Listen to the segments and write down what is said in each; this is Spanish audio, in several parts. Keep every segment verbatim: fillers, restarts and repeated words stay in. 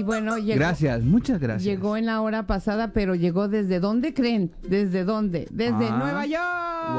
bueno, llegó, gracias, muchas gracias. Llegó en la hora pasada, pero llegó ¿desde dónde creen? ¿Desde dónde? Desde ah. Nueva York.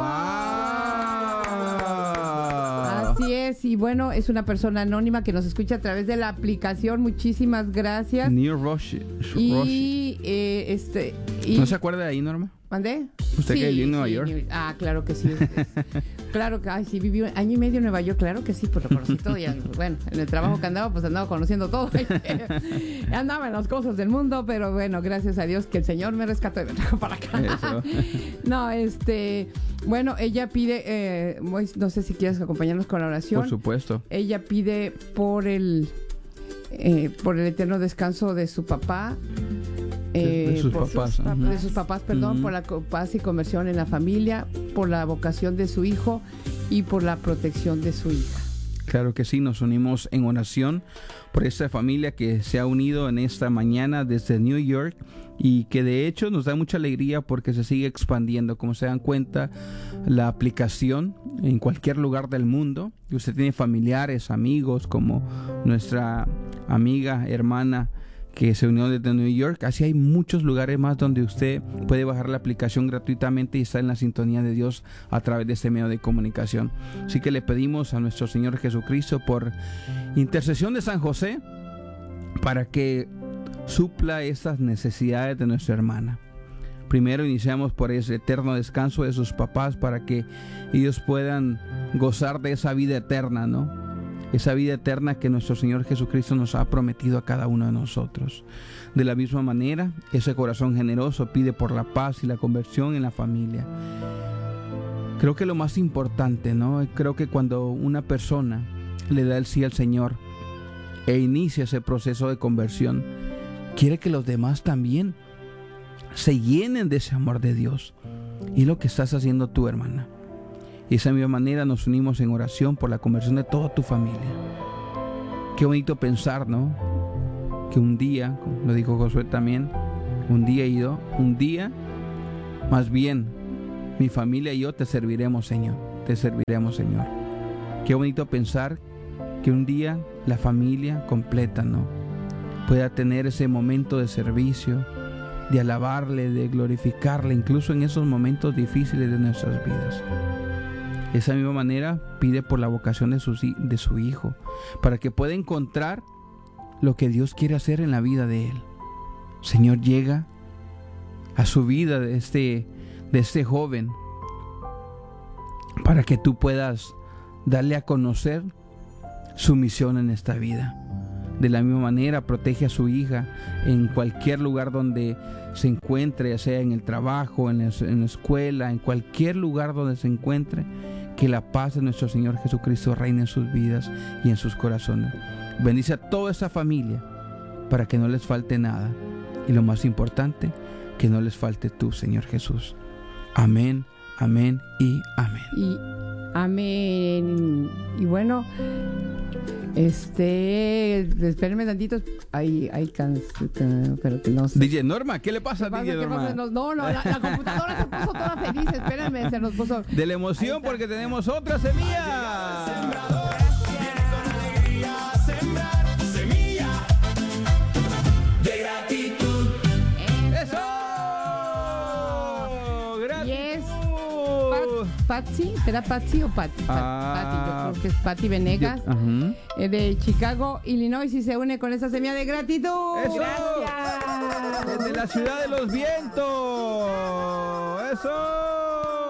¡Wow! Así es, y bueno, es una persona anónima que nos escucha a través de la aplicación. Muchísimas gracias. New Roche. Y eh, este y, ¿no se acuerda de ahí, Norma? ¿Mandé? ¿Usted sí, que vivió en Nueva sí, York? New, ah, claro que sí. Claro que, ay, sí, viví un año y medio en Nueva York, claro que sí, pues lo conocí todo. Ya, bueno, en el trabajo que andaba, pues andaba conociendo todo. Andaba en las cosas del mundo, pero bueno, gracias a Dios que el Señor me rescató y me trajo para acá. Eso. No, este, bueno, ella pide, eh, no sé si quieres acompañarnos con la oración. Por supuesto. Ella pide por el, eh, por el eterno descanso de su papá. Eh, de sus por papás, sus, uh-huh. de sus papás, perdón, uh-huh. por la paz y conversión en la familia, por la vocación de su hijo y por la protección de su hija. Claro que sí, nos unimos en oración por esta familia que se ha unido en esta mañana desde New York y que de hecho nos da mucha alegría porque se sigue expandiendo. Como se dan cuenta, la aplicación en cualquier lugar del mundo, y usted tiene familiares, amigos, como nuestra amiga, hermana que se unió desde New York. Así hay muchos lugares más donde usted puede bajar la aplicación gratuitamente y estar en la sintonía de Dios a través de este medio de comunicación. Así que le pedimos a nuestro Señor Jesucristo, por intercesión de San José, para que supla estas necesidades de nuestra hermana. Primero iniciamos por ese eterno descanso de sus papás, para que ellos puedan gozar de esa vida eterna, ¿no? Esa vida eterna que nuestro Señor Jesucristo nos ha prometido a cada uno de nosotros. De la misma manera, ese corazón generoso pide por la paz y la conversión en la familia. Creo que lo más importante, ¿no? Creo que cuando una persona le da el sí al Señor e inicia ese proceso de conversión, quiere que los demás también se llenen de ese amor de Dios. Y lo que estás haciendo tú, hermana. Y de esa misma manera nos unimos en oración por la conversión de toda tu familia. Qué bonito pensar, ¿no? Que un día, como lo dijo Josué también, un día y yo, un día, más bien, mi familia y yo te serviremos, Señor. Te serviremos, Señor. Qué bonito pensar que un día la familia completa, ¿no? Pueda tener ese momento de servicio, de alabarle, de glorificarle, incluso en esos momentos difíciles de nuestras vidas. De esa misma manera pide por la vocación de su, de su hijo, para que pueda encontrar lo que Dios quiere hacer en la vida de él. Señor, llega a su vida de este, de este joven, para que tú puedas darle a conocer su misión en esta vida. De la misma manera, protege a su hija en cualquier lugar donde se encuentre, ya sea en el trabajo, en la, en la escuela, en cualquier lugar donde se encuentre. Que la paz de nuestro Señor Jesucristo reine en sus vidas y en sus corazones. Bendice a toda esa familia para que no les falte nada. Y lo más importante, que no les falte tú, Señor Jesús. Amén, amén y amén. Y amén. Y bueno, este, espérenme tantitos. Hay, hay canciones, pero que no sé. D J Norma, ¿qué le pasa, pasa, D J Norma? No, no, la, la computadora se puso toda feliz. Espérenme, se nos puso. De la emoción, porque tenemos otra semilla. Patsy, ¿será Patsy o Patty? Ah, Patty, yo creo que es Patty Venegas, yo, uh-huh. eh, de Chicago, Illinois, y se une con esta semilla de gratitud. ¡Eso! ¡Gracias! Desde la ciudad de los vientos. ¡Eso!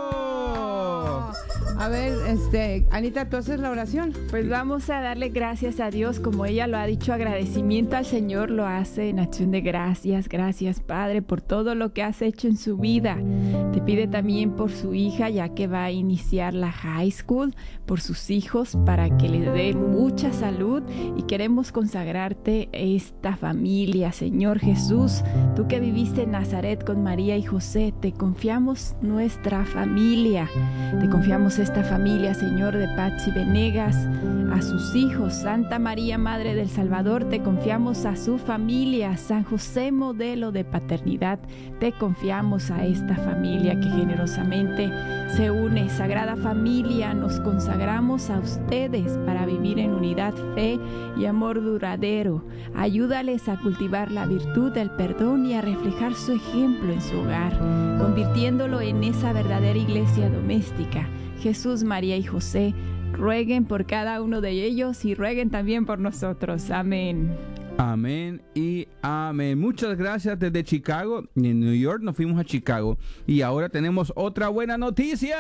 A ver, este, Anita, ¿tú haces la oración? Pues vamos a darle gracias a Dios, como ella lo ha dicho, agradecimiento al Señor lo hace en acción de gracias. Gracias, Padre, por todo lo que has hecho en su vida. Te pide también por su hija, ya que va a iniciar la high school, por sus hijos, para que le dé mucha salud, y queremos consagrarte esta familia, Señor Jesús. Tú que viviste en Nazaret con María y José, te confiamos nuestra familia, te confiamos esta esta familia, Señor, de Patsy Venegas, a sus hijos, Santa María, Madre del Salvador, te confiamos a su familia, San José, modelo de paternidad, te confiamos a esta familia que generosamente se une. Sagrada Familia, nos consagramos a ustedes para vivir en unidad, fe y amor duradero. Ayúdales a cultivar la virtud del perdón y a reflejar su ejemplo en su hogar, convirtiéndolo en esa verdadera iglesia doméstica. Jesús, María y José, rueguen por cada uno de ellos y rueguen también por nosotros. Amén. Amén y amén. Muchas gracias desde Chicago. En New York nos fuimos a Chicago y ahora tenemos otra buena noticia.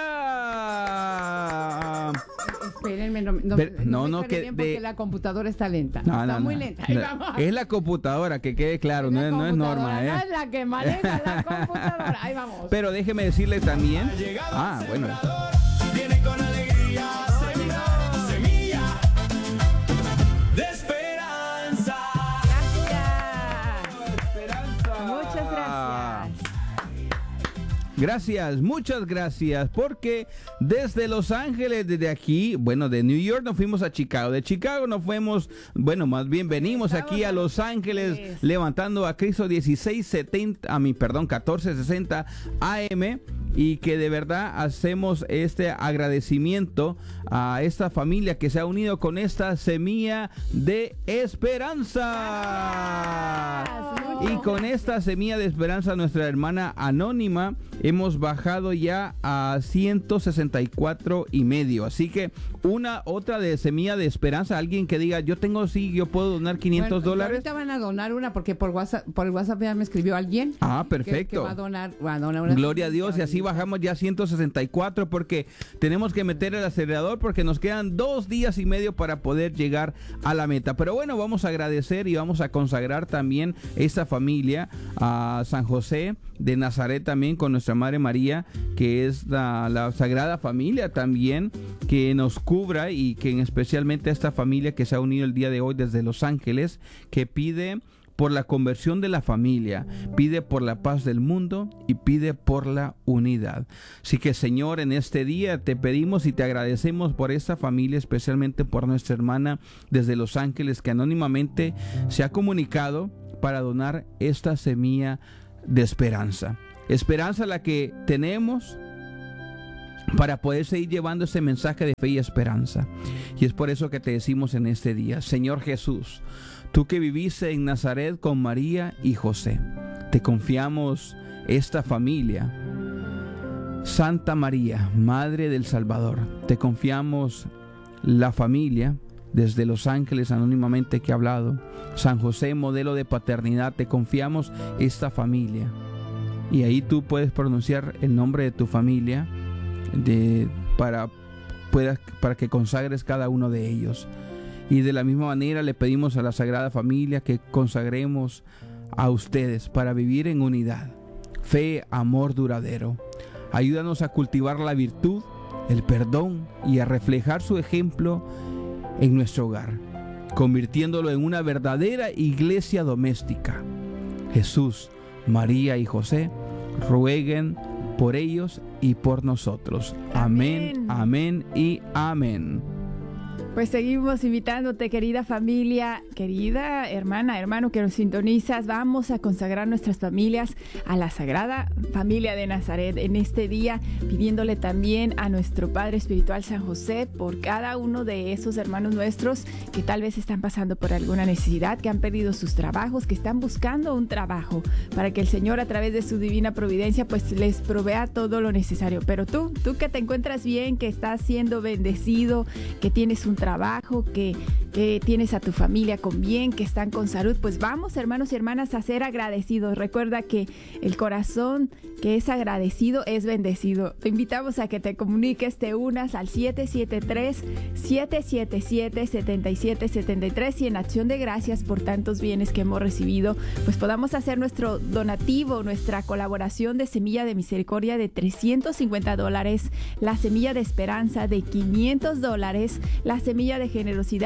Espérenme, no, no, Pero, no, no, no me que bien porque de... la computadora está lenta. No, está no, muy no. lenta. Ahí vamos. Es la computadora, que quede claro, no es, no es Norma, ¿eh? No es la que maneja la computadora. Ahí vamos. Pero déjeme decirle también. Ah, bueno. Viene con alegría, semilla, semilla de esperanza. Gracias. Muchas gracias. Gracias, muchas gracias, porque desde Los Ángeles, desde aquí, bueno, de New York nos fuimos a Chicago, de Chicago nos fuimos, bueno, más bien venimos aquí a Los Ángeles, levantando a Cristo dieciséis setenta, a mi perdón, catorce sesenta A M, y que de verdad hacemos este agradecimiento a esta familia que se ha unido con esta semilla de esperanza. Y con esta semilla de esperanza, nuestra hermana anónima, hemos bajado ya a ciento sesenta y cuatro y medio. Así que una otra de semilla de esperanza, alguien que diga, yo tengo, sí, yo puedo donar quinientos bueno, dólares. Ahorita van a donar una porque por WhatsApp, por el WhatsApp ya me escribió alguien. Ah, que, perfecto. que va a donar, va a donar una. Gloria a Dios, y así bajamos ya a ciento sesenta y cuatro porque tenemos que meter el acelerador porque nos quedan dos días y medio para poder llegar a la meta. Pero bueno, vamos a agradecer y vamos a consagrar también esta familia a San José de Nazaret, también con nuestra Madre María, que es la, la Sagrada Familia también, que nos cubra, y que especialmente a esta familia que se ha unido el día de hoy desde Los Ángeles, que pide por la conversión de la familia, pide por la paz del mundo y pide por la unidad. Así que, Señor, en este día te pedimos y te agradecemos por esta familia, especialmente por nuestra hermana desde Los Ángeles, que anónimamente se ha comunicado para donar esta semilla de esperanza. Esperanza la que tenemos para poder seguir llevando ese mensaje de fe y esperanza. Y es por eso que te decimos en este día, Señor Jesús, tú que viviste en Nazaret con María y José, te confiamos esta familia. Santa María, Madre del Salvador, te confiamos la familia desde Los Ángeles anónimamente que ha hablado. San José, modelo de paternidad, te confiamos esta familia. Y ahí tú puedes pronunciar el nombre de tu familia de, para, puedas, para que consagres cada uno de ellos. Y de la misma manera le pedimos a la Sagrada Familia que consagremos a ustedes para vivir en unidad, fe, amor duradero. Ayúdanos a cultivar la virtud, el perdón y a reflejar su ejemplo en nuestro hogar, convirtiéndolo en una verdadera iglesia doméstica. Jesús, María y José, rueguen por ellos y por nosotros. Amén, amén, amén y amén. Pues seguimos invitándote, querida familia, querida hermana, hermano que nos sintonizas. Vamos a consagrar nuestras familias a la Sagrada Familia de Nazaret en este día, pidiéndole también a nuestro Padre Espiritual San José por cada uno de esos hermanos nuestros que tal vez están pasando por alguna necesidad, que han perdido sus trabajos, que están buscando un trabajo, para que el Señor, a través de su divina providencia, pues les provea todo lo necesario. Pero tú, tú que te encuentras bien, que estás siendo bendecido, que tienes un trabajo, que, que tienes a tu familia con bien, que están con salud, pues vamos, hermanos y hermanas, a ser agradecidos. Recuerda que el corazón que es agradecido es bendecido. Te invitamos a que te comuniques, te unas al siete siete tres, siete siete siete, siete siete siete tres y en acción de gracias por tantos bienes que hemos recibido, pues podamos hacer nuestro donativo, nuestra colaboración de Semilla de Misericordia de trescientos cincuenta dólares, la Semilla de Esperanza de quinientos dólares, la Semilla de Generosidad de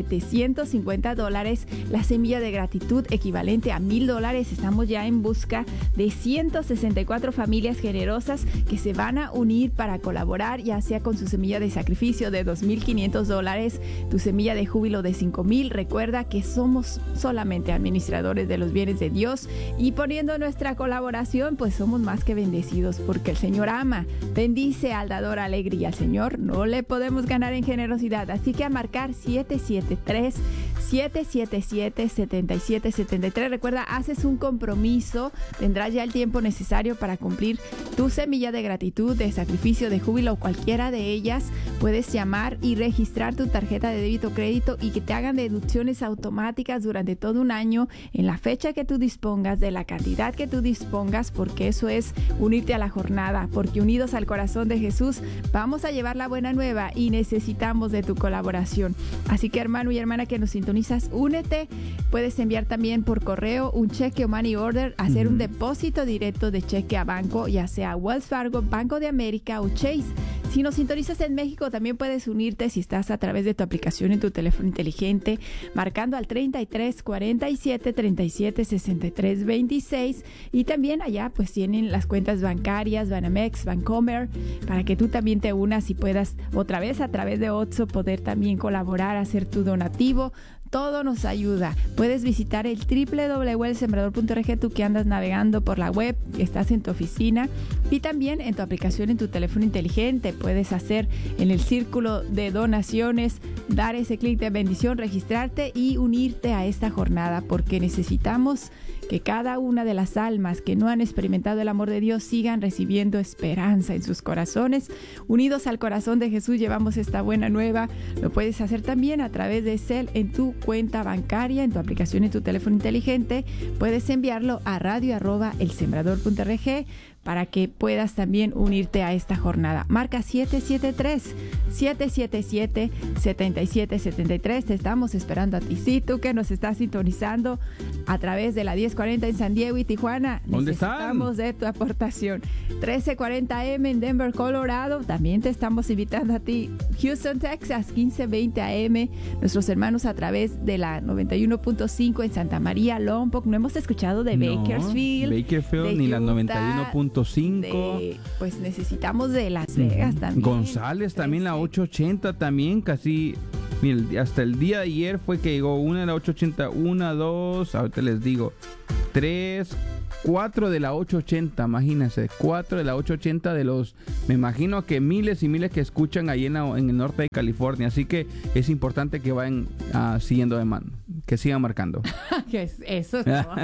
setecientos cincuenta dólares. La semilla de gratitud equivalente a mil dólares. Estamos ya en busca de ciento sesenta y cuatro familias generosas que se van a unir para colaborar, ya sea con su semilla de sacrificio de dos mil quinientos dólares, tu semilla de júbilo de cinco mil. Recuerda que somos solamente administradores de los bienes de Dios, y poniendo nuestra colaboración, pues somos más que bendecidos, porque el Señor ama, bendice al dador alegre, y al Señor no le podemos ganar en generosidad. Así que a marcar siete siete tres, siete siete siete, siete siete siete tres. Recuerda, haces un compromiso, tendrás ya el tiempo necesario para cumplir tu semilla de gratitud, de sacrificio, de júbilo, cualquiera de ellas. Puedes llamar y registrar tu tarjeta de débito o crédito y que te hagan deducciones automáticas durante todo un año en la fecha que tú dispongas, de la cantidad que tú dispongas, porque eso es unirte a la jornada, porque unidos al corazón de Jesús vamos a llevar la buena nueva y necesitamos de tu colaboración. Así que, hermano y hermana que nos sintonizas, únete. Puedes enviar también por correo un cheque o money order, hacer un depósito directo de cheque a banco, ya sea Wells Fargo, Banco de América o Chase. Si nos sintonizas en México, también puedes unirte si estás a través de tu aplicación en tu teléfono inteligente, marcando al treinta y tres cuarenta y siete treinta y siete sesenta y tres veintiséis. Y también allá pues tienen las cuentas bancarias, Banamex, Bancomer, para que tú también te unas y puedas otra vez a través de Otso poder también colaborar, hacer tu donativo. Todo nos ayuda. Puedes visitar el doble u doble u doble u punto el sembrador punto org, tú que andas navegando por la web, estás en tu oficina, y también en tu aplicación en tu teléfono inteligente. Puedes hacer en el círculo de donaciones, dar ese clic de bendición, registrarte y unirte a esta jornada, porque necesitamos que cada una de las almas que no han experimentado el amor de Dios sigan recibiendo esperanza en sus corazones. Unidos al corazón de Jesús llevamos esta buena nueva. Lo puedes hacer también a través de Zelle en tu cuenta bancaria, en tu aplicación, en tu teléfono inteligente. Puedes enviarlo a radio arroba el sembrador punto org para que puedas también unirte a esta jornada. Marca siete siete tres, siete siete siete, siete siete siete tres. Te estamos esperando a ti. Sí, tú que nos estás sintonizando a través de la diez cuarenta en San Diego y Tijuana. ¿Dónde necesitamos están? de tu aportación. trece cuarenta eme en Denver, Colorado. También te estamos invitando a ti. Houston, Texas, quince veinte a eme. Nuestros hermanos a través de la noventa y uno punto cinco en Santa María, Lompoc. No hemos escuchado de No, Bakersfield. Bakersfield de ni la Utah, noventa y uno punto cinco. de- pues necesitamos de Las Vegas también. González también, la ochocientos ochenta también, casi. Mira, el- hasta el día de ayer fue que llegó una de la ochocientos ochenta, una, dos, ahorita les digo, tres, cuatro de la ochocientos ochenta, imagínense, cuatro de la ochocientos ochenta de los, me imagino que miles y miles que escuchan ahí en, la- en el norte de California, así que es importante que vayan ah, siguiendo de mano, que sigan marcando. ¿Qué es eso?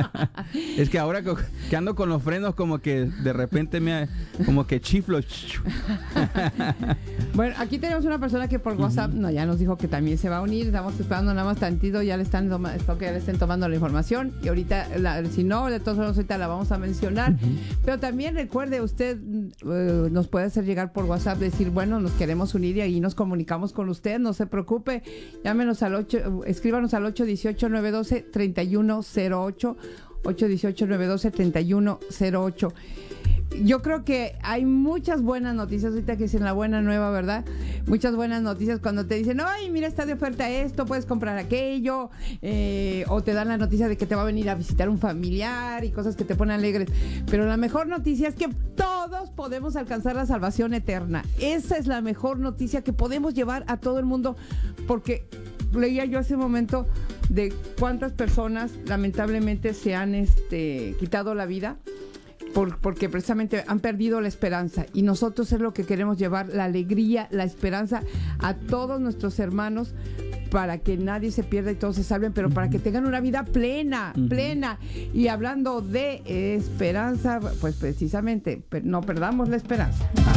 Es que ahora que, que ando con los frenos como que de repente me como que chiflo. Bueno, aquí tenemos una persona que por WhatsApp no, ya nos dijo que también se va a unir. Estamos esperando nada más tantito, ya le están toma, espero que ya le estén tomando la información. Y ahorita, la, si no, de todos modos ahorita la vamos a mencionar. Pero también recuerde, usted eh, nos puede hacer llegar por WhatsApp, decir, bueno, nos queremos unir y ahí nos comunicamos con usted. No se preocupe, llámenos al ocho, escríbanos al ocho uno ocho, nueve uno dos, tres uno cero ocho, ocho uno ocho, nueve uno dos, tres uno cero ocho. Yo creo que hay muchas buenas noticias ahorita que dicen la buena nueva, ¿verdad? Muchas buenas noticias cuando te dicen, ay, mira, está de oferta esto, puedes comprar aquello, eh, o te dan la noticia de que te va a venir a visitar un familiar y cosas que te ponen alegres. Pero la mejor noticia es que todos podemos alcanzar la salvación eterna. Esa es la mejor noticia que podemos llevar a todo el mundo, porque leía yo hace un momento de cuántas personas lamentablemente se han este, quitado la vida por, porque precisamente han perdido la esperanza, y nosotros es lo que queremos llevar, la alegría, la esperanza a todos nuestros hermanos, para que nadie se pierda y todos se salven, pero para que tengan una vida plena, uh-huh. plena. Y hablando de esperanza, pues precisamente, no perdamos la esperanza.